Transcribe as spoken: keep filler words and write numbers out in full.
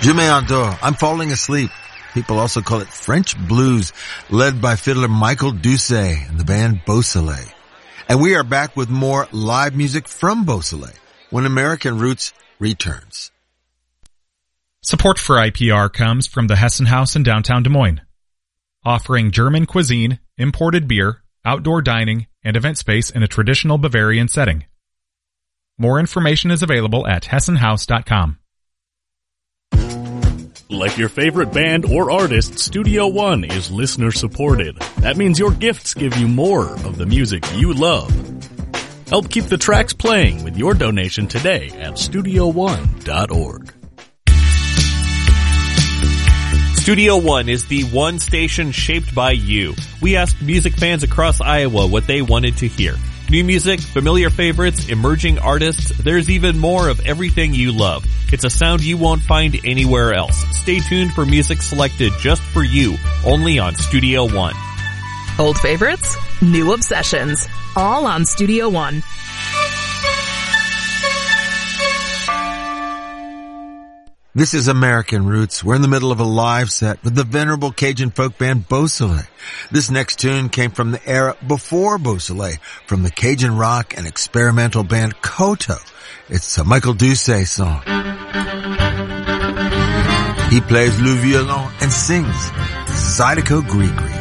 Je m'endors. I'm falling asleep. People also call it French blues, led by fiddler Michael Doucet and the band Beausoleil. And we are back with more live music from Beausoleil when American Roots returns. Support for I P R comes from the Hessen House in downtown Des Moines, offering German cuisine, imported beer, outdoor dining, and event space in a traditional Bavarian setting. More information is available at hessen house dot com. Like your favorite band or artist, Studio One is listener supported. That means your gifts give you more of the music you love. Help keep the tracks playing with your donation today at studio one dot org. Studio One is the one station shaped by you. We asked music fans across Iowa what they wanted to hear. New music, familiar favorites, emerging artists, there's even more of everything you love. It's a sound you won't find anywhere else. Stay tuned for music selected just for you, only on Studio One. Old favorites, new obsessions, all on Studio One. This is American Roots. We're in the middle of a live set with the venerable Cajun folk band Beausoleil. This next tune came from the era before Beausoleil, from the Cajun rock and experimental band Koto. It's a Michael Doucet song. He plays le violon and sings Zydeco Grigri.